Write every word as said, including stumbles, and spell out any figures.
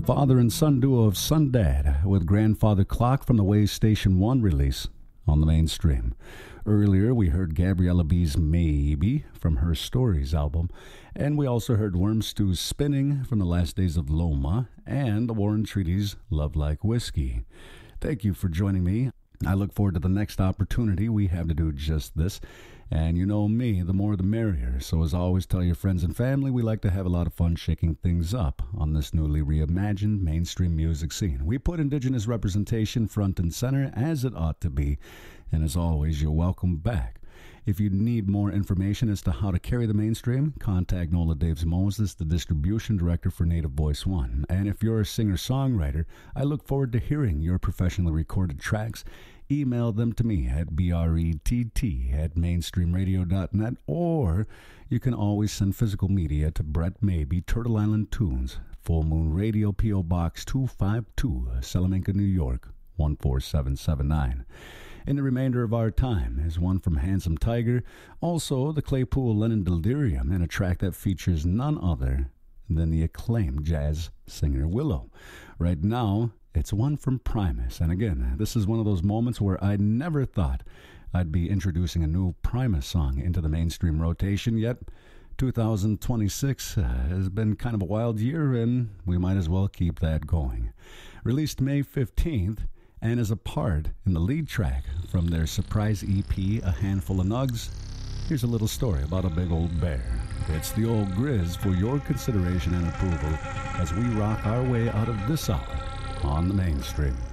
father and son duo of Sun Dad with Grandfather Clock from the Way Station one release on the mainstream. Earlier, we heard Gabriella B's Maybe from her Stories album, and we also heard Worm Stew's Spinning from the Last Days of Loma and the War and Treaty's Love Like Whiskey. Thank you for joining me. I look forward to the next opportunity we have to do just this. And you know me, the more the merrier. So as always, tell your friends and family we like to have a lot of fun shaking things up on this newly reimagined mainstream music scene. We put Indigenous representation front and center as it ought to be. And as always, you're welcome back. If you need more information as to how to carry the mainstream, contact Nola Daves Moses, the distribution director for Native Voice One. And if you're a singer-songwriter, I look forward to hearing your professionally recorded tracks. Email them to me at brett at mainstreamradio dot net, or you can always send physical media to Brett Maybe, Turtle Island Tunes, Full Moon Radio, P O. Box two five two, Salamanca, New York, one four seven seven nine. In the remainder of our time is one from Handsome Tiger, also the Claypool Lennon Delirium, and a track that features none other than the acclaimed jazz singer Willow. Right now, it's one from Primus, and again, this is one of those moments where I never thought I'd be introducing a new Primus song into the mainstream rotation, yet two thousand twenty-six uh, has been kind of a wild year, and we might as well keep that going. Released May fifteenth, and is a part in the lead track from their surprise E P, A Handful of Nugs, here's a little story about a big old bear. It's the old Grizz for your consideration and approval as we rock our way out of this hour on the mainstream.